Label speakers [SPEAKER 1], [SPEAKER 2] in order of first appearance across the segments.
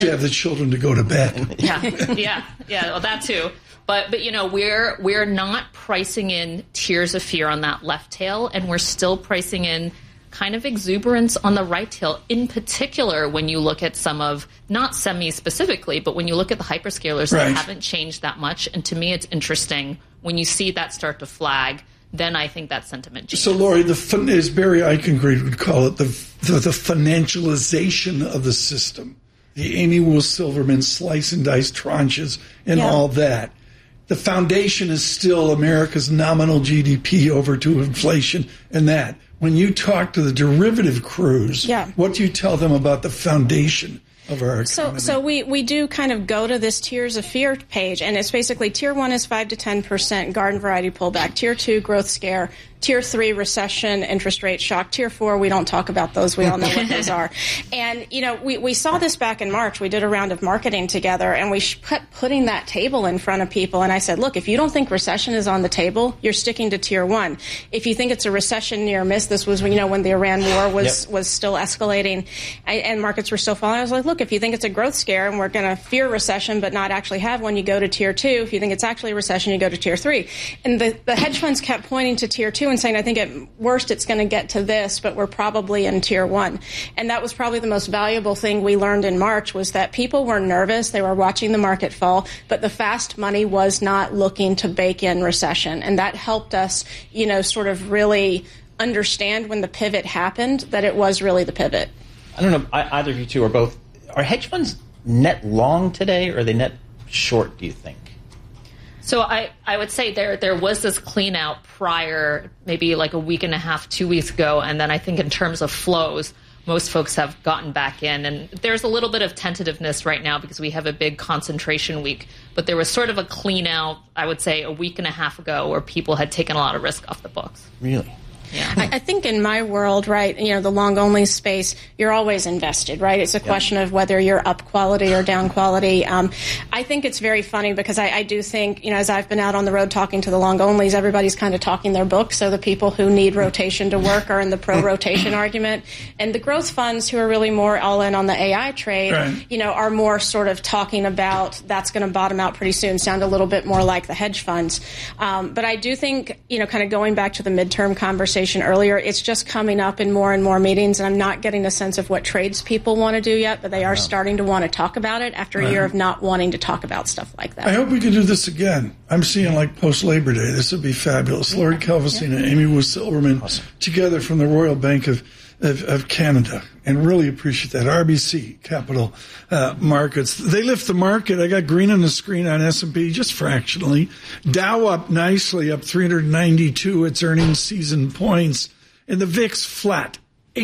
[SPEAKER 1] You have the children to go to bed.
[SPEAKER 2] Yeah. Well, that too. But we're not pricing in tiers of fear on that left tail, and we're still pricing in kind of exuberance on the right tail. In particular, when you look at some of, not semis specifically, but when you look at the hyperscalers that haven't changed that much. And to me, it's interesting when you see that start to flag. Then I think that sentiment changes.
[SPEAKER 1] So, Lori, as Barry Eichengreen would call it, the financialization of the system, the Amy Will Silverman slice and dice tranches and all that. The foundation is still America's nominal GDP over to inflation and that. When you talk to the derivative crews, what do you tell them about the foundation of our economy?
[SPEAKER 3] So we do kind of go to this tiers of fear page, and it's basically tier 1 is 5 to 10% garden variety pullback, tier 2 growth scare, tier 3 recession, interest rate shock, tier 4 we don't talk about those, we all know what those are. And we saw this back in March. We did a round of marketing together, and we kept putting that table in front of people, and I said, look, if you don't think recession is on the table, you're sticking to tier 1. If you think it's a recession near miss, this was when the Iran war was still escalating and markets were still falling. I was like, look, if you think it's a growth scare and we're going to fear recession but not actually have one, you go to tier 2. If you think it's actually a recession, you go to tier 3. And the hedge funds kept pointing to tier 2 and saying, I think at worst it's going to get to this, but we're probably in tier 1. And that was probably the most valuable thing we learned in March, was that people were nervous. They were watching the market fall, but the fast money was not looking to bake in recession. And that helped us, sort of really understand when the pivot happened that it was really the pivot.
[SPEAKER 4] I don't know, either of you two or both, are hedge funds net long today, or are they net short, do you think?
[SPEAKER 2] So I would say there was this clean out prior, maybe like a week and a half, 2 weeks ago. And then I think in terms of flows, most folks have gotten back in. And there's a little bit of tentativeness right now because we have a big concentration week. But there was sort of a clean out, I would say, a week and a half ago where people had taken a lot of risk off the books.
[SPEAKER 4] Really?
[SPEAKER 2] Yeah.
[SPEAKER 3] I think in my world, right, the long-only space, you're always invested, right? It's a question of whether you're up quality or down quality. I think it's very funny because I do think, as I've been out on the road talking to the long-onlys, everybody's kind of talking their book. So the people who need rotation to work are in the pro-rotation argument. And the growth funds who are really more all in on the AI trade, are more sort of talking about that's going to bottom out pretty soon, sound a little bit more like the hedge funds. But I do think, kind of going back to the midterm conversation earlier, it's just coming up in more and more meetings, and I'm not getting a sense of what tradespeople want to do yet, but they are starting to want to talk about it after a year of not wanting to talk about stuff like that.
[SPEAKER 1] I hope we can do this again. I'm seeing post-Labor Day. This would be fabulous. Lori Calvasina and Amy Will Silverman together from the Royal Bank of Canada, and really appreciate that. RBC Capital Markets. They lift the market. I got green on the screen on S&P just fractionally. Dow up nicely, up 392 its earnings season points. And the VIX flat,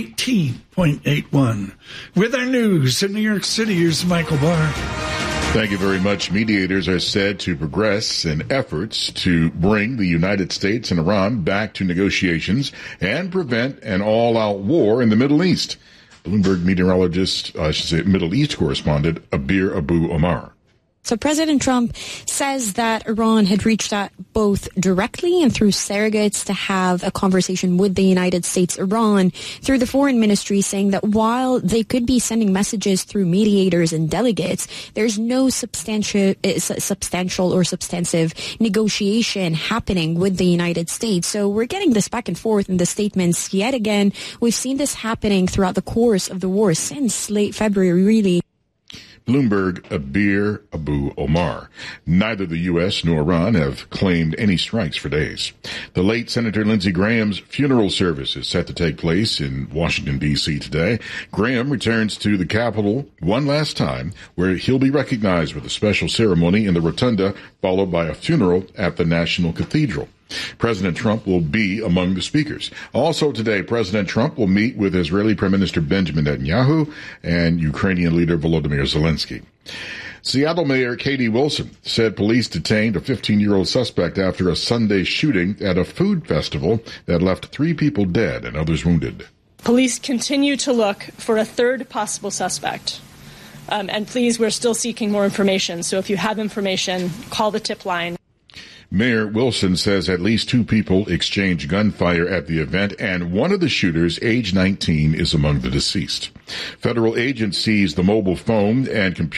[SPEAKER 1] 18.81. With our news in New York City, here's Michael Barr.
[SPEAKER 5] Thank you very much. Mediators are said to progress in efforts to bring the United States and Iran back to negotiations and prevent an all-out war in the Middle East. Bloomberg Middle East correspondent Abir Abu Omar.
[SPEAKER 6] So President Trump says that Iran had reached out both directly and through surrogates to have a conversation with the United States, Iran, through the foreign ministry, saying that while they could be sending messages through mediators and delegates, there's no substantial or substantive negotiation happening with the United States. So we're getting this back and forth in the statements yet again. We've seen this happening throughout the course of the war since late February, really.
[SPEAKER 5] Bloomberg Abir Abu Omar. Neither the U.S. nor Iran have claimed any strikes for days. The late Senator Lindsey Graham's funeral service is set to take place in Washington, D.C. today. Graham returns to the Capitol one last time, where he'll be recognized with a special ceremony in the Rotunda, followed by a funeral at the National Cathedral. President Trump will be among the speakers. Also today, President Trump will meet with Israeli Prime Minister Benjamin Netanyahu and Ukrainian leader Volodymyr Zelensky. Seattle Mayor Katie Wilson said police detained a 15-year-old suspect after a Sunday shooting at a food festival that left 3 people dead and others wounded.
[SPEAKER 7] Police continue to look for a third possible suspect. And please, we're still seeking more information. So if you have information, call the tip line.
[SPEAKER 5] Mayor Wilson says at least 2 people exchanged gunfire at the event, and one of the shooters, age 19, is among the deceased. Federal agents seized the mobile phone and computer